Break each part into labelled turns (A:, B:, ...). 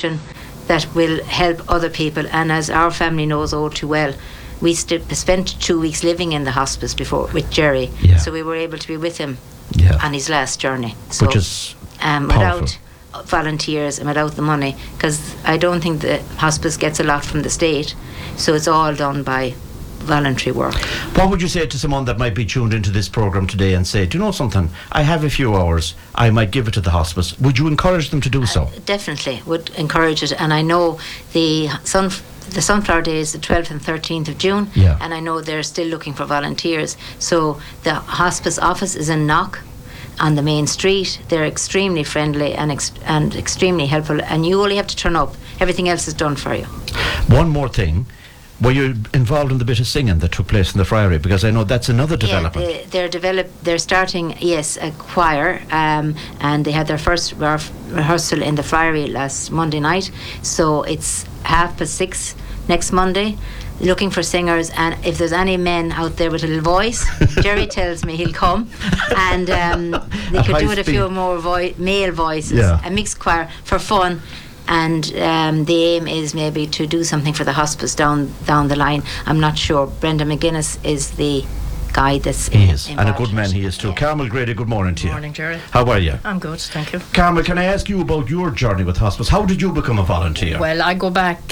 A: connection that will help other people. And as our family knows all too well, we spent 2 weeks living in the hospice before with Jerry, so we were able to be with him on his last journey. So,
B: which is
A: without volunteers and without the money, because I don't think the hospice gets a lot from the state, so it's all done by voluntary work.
B: What would you say to someone that might be tuned into this programme today and say, do you know something, I have a few hours, I might give it to the hospice? Would you encourage them to do so?
A: Definitely would encourage it. And I know the Sunflower Day is the 12th and 13th of June, and I know they're still looking for volunteers. So the hospice office is in Knock on the main street. They're extremely friendly and extremely helpful, and you only have to turn up. Everything else is done for you.
B: One more thing. Were you involved in the bit of singing that took place in the Friary? Because I know that's another development.
A: They're starting, a choir, and they had their first rehearsal in the Friary last Monday night. So it's 6:30 next Monday, looking for singers. And if there's any men out there with a little voice, Jerry tells me he'll come. And they could do with a few more male voices, a mixed choir for fun. And the aim is maybe to do something for the hospice down the line. I'm not sure. Brenda McGuinness is the guy that's
B: involved. And a good man he is too. Yeah. Carmel Grady, good morning to you.
C: Good morning, Jerry.
B: How are you?
C: I'm good, thank you.
B: Carmel, can I ask you about your journey with hospice? How did you become a volunteer?
C: Well, I go back,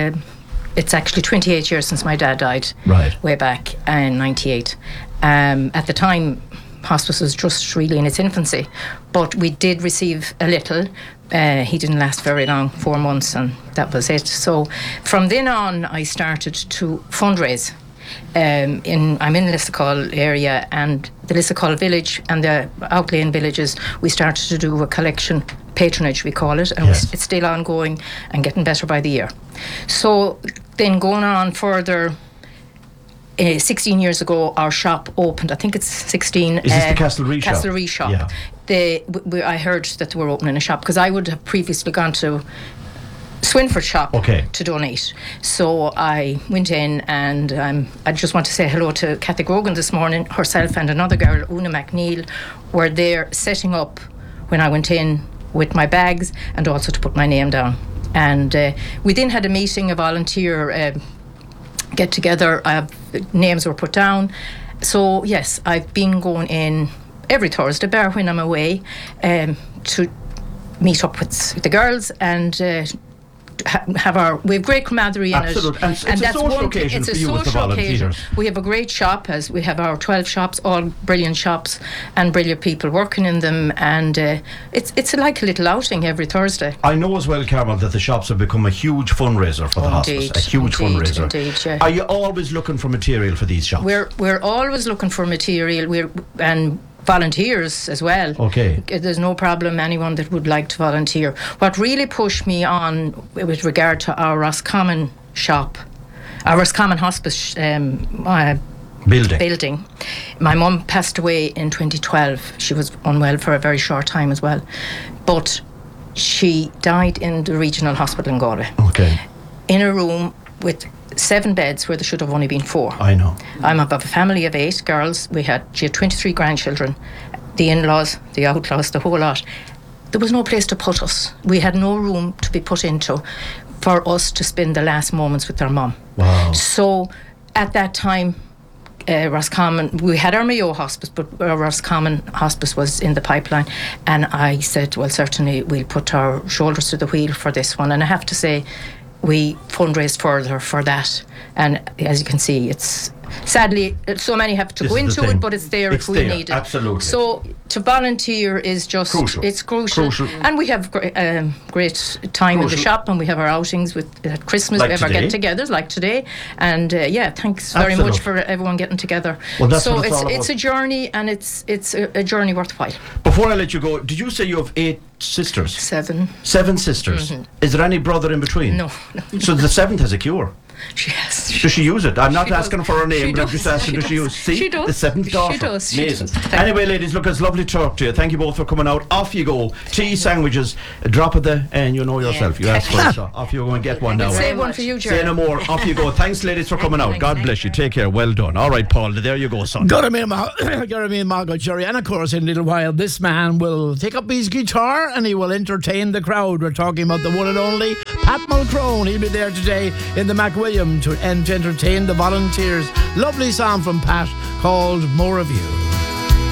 C: it's actually 28 years since my dad died.
B: Right.
C: Way back in 98. At the time, hospice was just really in its infancy, but we did receive a little. He didn't last very long, 4 months, and that was it. So from then on, I started to fundraise. I'm in Lissacull area, and the Lissacull village and the outlying villages, we started to do a collection, patronage we call it, and it's still ongoing and getting better by the year. So then going on further, 16 years ago, our shop opened. I think it's 16.
B: Is this the Castlereagh shop?
C: Castlereagh shop. Yeah. I heard that they were opening a shop, because I would have previously gone to Swinford shop to donate. So I went in, and I just want to say hello to Kathy Grogan this morning. Herself and another girl, Una McNeil, were there setting up when I went in with my bags, and also to put my name down. And we then had a meeting, a volunteer get together. Names were put down. So yes, I've been going in every Thursday, bar when I'm away, to meet up with the girls and we have great camaraderie in it.
B: And it's a social occasion for you with the volunteers.
C: We have a great shop, as we have our 12 shops, all brilliant shops and brilliant people working in them, and it's like a little outing every Thursday.
B: I know as well, Carmel, that the shops have become a huge fundraiser for the hospice. A huge fundraiser.
C: Indeed, yeah.
B: Are you always looking for material for these shops?
C: We're always looking for material. And volunteers as well.
B: Okay.
C: There's no problem, anyone that would like to volunteer. What really pushed me on with regard to our Roscommon shop, our Roscommon hospice building. My mum passed away in 2012. She was unwell for a very short time as well. But she died in the regional hospital in Galway.
B: Okay.
C: In a room with 7 beds where there should have only been 4.
B: I know.
C: I'm of a family of 8 girls. She had 23 grandchildren, the in-laws, the outlaws, the whole lot. There was no place to put us. We had no room to be put into for us to spend the last moments with our mum.
B: Wow.
C: So at that time, Roscommon, we had our Mayo hospice, but our Roscommon hospice was in the pipeline, and I said, well, certainly we'll put our shoulders to the wheel for this one. And I have to say, we fundraised further for that, and as you can see, it's sadly so many have to go into it, but it's there if we need it.
B: Absolutely.
C: So to volunteer is just
B: crucial.
C: It's crucial. And we have great time in the shop, and we have our outings at Christmas,
B: like
C: we have our get-togethers like today, and thanks very much for everyone getting together.
B: Well, that's
C: so
B: what it's all about.
C: It's a journey, and it's a journey worthwhile.
B: Before I let you go, did you say you have 8 sisters?
C: 7.
B: 7 sisters.
C: Mm-hmm.
B: Is there any brother in between?
C: No.
B: So the 7th has a cure.
C: She has.
B: Does she use it? I'm not
C: She
B: asking
C: does.
B: for her name,
C: She
B: but I'm
C: does.
B: just asking,
C: She
B: does she
C: does.
B: use? See,
C: She does.
B: the seventh
C: She
B: daughter.
C: does. She
B: Amazing.
C: does.
B: Anyway, ladies, look, it's lovely to talk to you. Thank you both for coming out. Off you go. Tea, sandwiches, a drop of the, and you know yourself. You asked for it, so off you go and get one now.
C: Save one for you, Jerry.
B: Say no more. Off you go. Thanks, ladies, for coming out. God bless you. Take care. Well done. All right, Paul. There you go, son.
D: Got me in Margot, Jerry. And of course, in a little while, this man will take up his guitar and he will entertain the crowd. We're talking about the one and only Pat Mulcrone. He'll be there today in the McWilliam to entertain the volunteers. Lovely song from Pat called More of You.